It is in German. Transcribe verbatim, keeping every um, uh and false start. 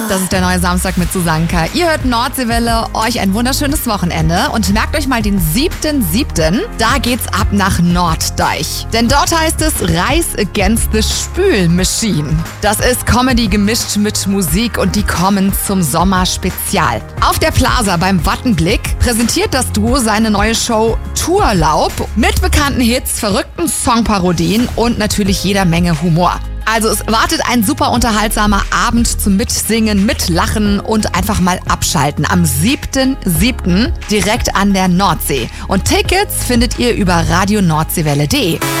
Das ist der neue Samstag mit Susanka. Ihr hört Nordseewelle, euch ein wunderschönes Wochenende und merkt euch mal den siebten siebten Da geht's ab nach Norddeich. Denn dort heißt es Rise Against the Spülmaschine. Das ist Comedy gemischt mit Musik und die kommen zum Sommerspezial. Auf der Plaza beim Wattenblick präsentiert das Duo seine neue Show Tourlaub mit bekannten Hits, verrückten Songparodien und natürlich jeder Menge Humor. Also es wartet ein super unterhaltsamer Abend zum Mitsingen, Mitlachen und einfach mal abschalten am siebten siebten direkt an der Nordsee. Und Tickets findet ihr über radio nordseewelle punkt de.